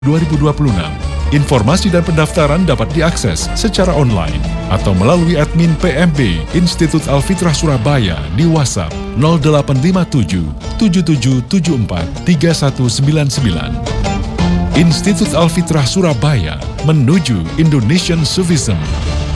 2026. Informasi dan pendaftaran dapat diakses secara online atau melalui admin PMB Institut Alfitrah Surabaya di WhatsApp 0857 7774 3199. Institut Alfitrah Surabaya menuju Indonesian Sufism.